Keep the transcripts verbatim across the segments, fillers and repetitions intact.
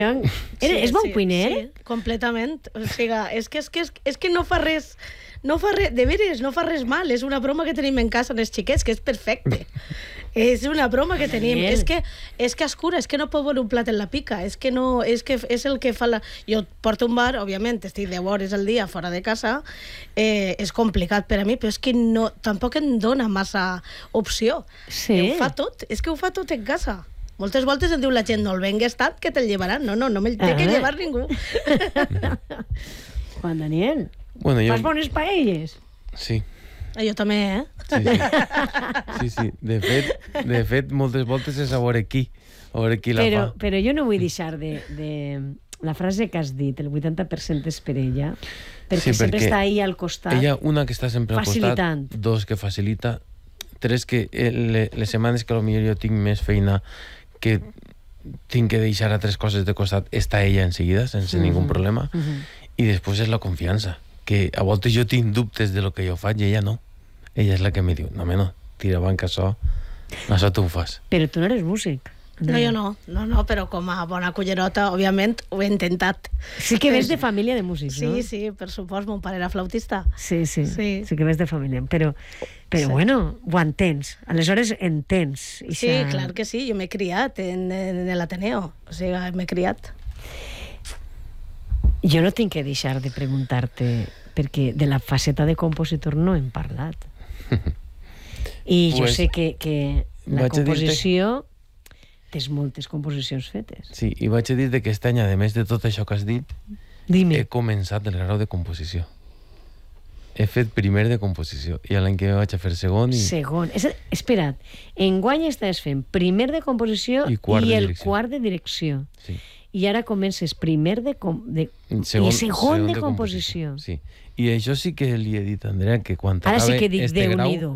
Sí, és bon sí, cuiner? Sí, completament. O sigui, és que, és, que, és, és que no fa res... No fa res, de veres, no fa res mal. És una broma que tenim en casa amb els xiquets, que és perfecte. És una broma que tenim. Daniel. És que, és que escura, és que no pot veure un plat en la pica. És que no, és que és el que fa la... Jo porto un bar, òbviament, estic deu hores al dia fora de casa, eh, és complicat per a mi, però és que no, tampoc em dona massa opció. Sí. Ho fa tot, és que ho fa tot en casa. Moltes voltes em diu la gent, no el vengues tant, que te'l llevaran. No, no, no me'l té que Ah. llevar ningú. Juan Daniel, Bueno, jo... fas bones paelles? Sí. Ah, jo també, eh? Sí, sí. sí, sí. De fet, de fet, moltes voltes és a veure qui, a veure qui la Però, fa. però jo no vull deixar de, de... La frase que has dit, el vuitanta per cent és per ella, perquè Sí, sempre perquè està ahí al costat. Ella, una, que està sempre al Facilitant. costat, dos, que facilita, tres, que eh, le, les setmanes que potser jo tinc més feina que tinc que deixar a tres coses de costat, està ella en seguida, sense Mhm. ningú problema, Mhm. i després és la confiança, que a voltes jo tinc dubtes de lo que jo faig i ella no. Ella és la que me diu, no, home, no, tira avant que això, això tu ho fas. Però tu no eres músic. No, jo no, no, no, però com a bona cullerota, òbviament, ho he intentat. Sí que ves de família de músics, Sí, no? sí, per supost, mon pare era flautista. Sí, sí, Sí. sí que ves de família. Però, però Sí. bueno, ho entens. Aleshores entens. Sí, Ixa... clar que sí, jo m'he criat en, en l'Ateneo, o sigui, m'he criat. Jo no tinc que deixar de preguntar-te, perquè de la faceta de compositor no hem parlat. I jo Pues, sé que, que la vaig a dir-te- composició... Tens moltes composicions fetes. Sí, i vaig a dir que aquest any, a més de tot això que has dit, Dime. he començat el grau de composició. He fet primer de composició i l'any que ve vaig a fer segon i... Segon. És, espera't, enguany estàs fent primer de composició I quart de el direcció. quart de direcció. Sí. I ara comences primer de... Com, de Segon, i segon de composició. Sí. I això sí que li he dit a Andrea que quan Ara sí acabe que dic, este grau, Déu-n'hi-do.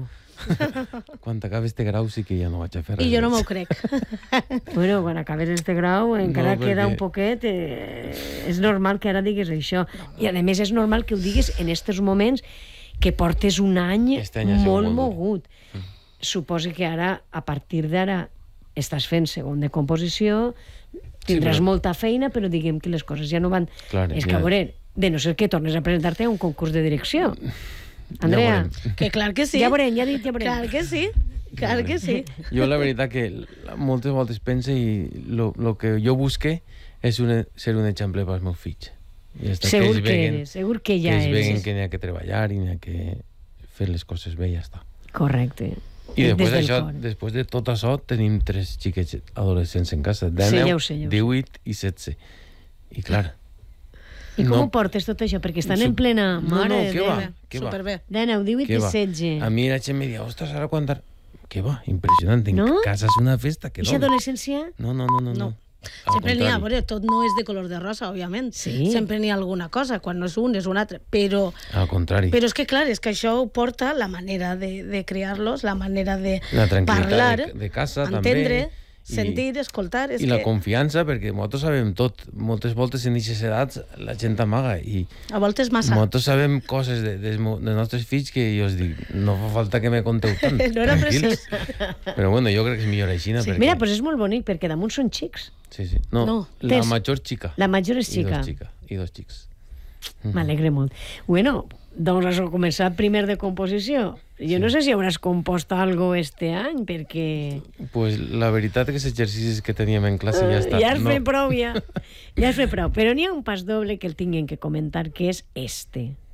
quan acabe este grau sí que ja no vaig a fer res I jo no més. m'ho crec. Bueno, quan acabes este grau encara No, queda perquè- un poquet... Eh, és normal que ara digues això. I a més és normal que ho digues en estos moments que portes un any, Este any ha sigut molt molt dur. mogut. Mm. Suposo que ara, a partir d'ara, estàs fent segon de composició, tindràs Sí, però- molta feina, però diguem que les coses ja no van... Clar, és ja- que, a veure, de no ser que tornes a presentar-te a un concurs de direcció. Andrea, veurem. Que clar que sí. ja veurem, ja he dit, ja veurem. Clar que sí, clar que sí. Jo la veritat que moltes voltes pense i lo, lo que jo busque és un, ser un exemple pels meus fills. I ja està, Segur ells que veguen- eres, segur que ja que ells eres. veguen que n'hi ha que treballar i n'hi ha que fer les coses bé i ja està. Correcte. I després, Des del d'això, cor. després de tot això tenim tres xiquets adolescents en casa, Sí, deu, ja ho sé, ja ho sé. divuit i setze. I clar... I com no- ho portes tot això? Perquè estan Sup- en plena... No, Mare no, de què Déu. va? Què va? Superbé. De nou, divuit Què i va? setze. A mi la gent me dia, ostres, ara quan... Què va? Impressionant. En No? casa és una festa. Que Ixa no. adolescència? No, no, no, no. No. no. Al Sempre n'hi ha, a contrari. veure, tot no és de color de rosa, òbviament. Sí. Sempre n'hi ha alguna cosa, quan no és un és un altre. Però, Al contrari. però és que, clar, és que això ho porta la manera de, de criar-los, la manera de La tranquil·litat parlar, de, de casa entendre, també. sentir, escoltar. És I la que confiança, perquè nosaltres sabem tot. Moltes voltes en aquestes edats la gent amaga i a voltes massa. nosaltres sabem coses de, de, de nostres fills que jo us dic, no fa falta que me conteu tant. No era tranquils. Però bueno, jo crec que és millor així. Sí. Perquè... Mira, doncs és molt bonic, perquè damunt són xics. Sí, sí. No, No. la Tens- major xica. La major és I xica. dos xica. I dos xics. M'alegre molt. Bueno, doncs has començat primer de composició. Jo no sé si hauràs compost algo este any, perquè... Pues la veritat que els exercicis que teníem en classe ja està. Ja has no. fet prou, ja. Ja has fet prou. Però n'hi ha un pas doble que el tinguem que comentar, que és este.